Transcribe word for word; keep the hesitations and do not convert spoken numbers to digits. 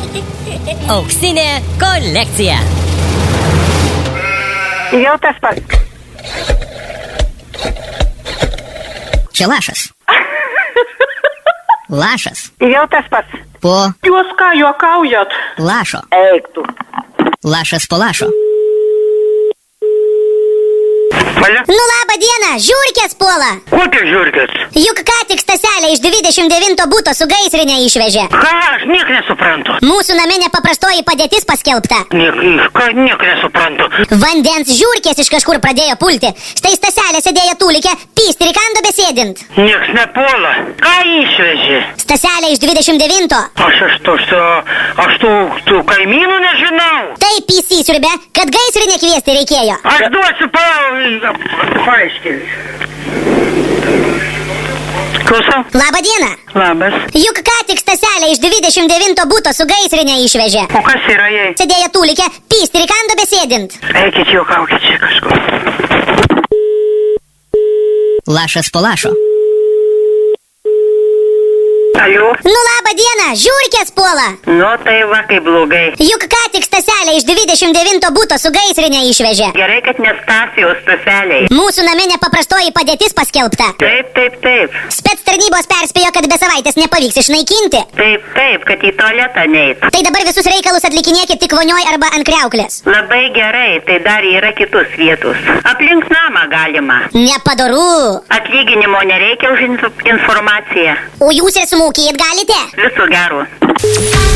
Auksinė kolekcija. Jau tas pats. Čia lašas. Lašas. Jau tas pats. Po Jūs ką juokaujat? lašo. Eik tu. Lašas po lašo. Valia? Nu labą dieną, žiurkės puola. Kokios žiurkės? Juk ką tik Staselė iš dvidešimt devinto buto su gaisrinė išvežė. Ką? Aš niek nesuprantu. Mūsų name nepaprastoji padėtis paskelbta. Niek, ką, niek nesuprantu. Vandens žiurkės iš kažkur pradėjo pulti. Štai Staselė sėdėjo tūlikė, pysti rikando besėdint. Nieks nepuola. Ką išvežė? Staselė iš dvidešimt devinto. Aš aš tos, aš tų, tų kaimynų nežinau. Taip įsisiurbė, kad gaisrinė kviesti reikėjo. Aš duosiu pa... paaiškinti. Klausau? Labą dieną. Labas. Juk ką tik Staselė iš dvidešimt devinto buto su gaisrinė išvežė. O kas yra jai? Sėdėjo tūlikė, pysti rikando besėdint. Eikit juokaukit čia kažko. Lašas po lašo. Aliu? Nu labą dieną, žiurkės puola. Nu tai va kaip blogai. Juk ką tik Staselė iš dvidešimt devinto buto su gaisrinė išvežė. Gerai, kad ne Stasijos Staseliai. Mūsų name nepaprastoji padėtis paskelbta. Taip, taip, taip. Spec tarnybos perspėjo, kad be savaitės nepavyks išnaikinti. Taip, taip, kad į tualetą neit. Tai dabar visus reikalus atlikinėkit tik vonioj arba ant kriauklės. Labai gerai, tai dar yra kitus vietus. Aplink namą galima. Nepadoru. Atlyginimo nereikia už inf- informaciją. O jūs ir sumokėt galite? Viso gero.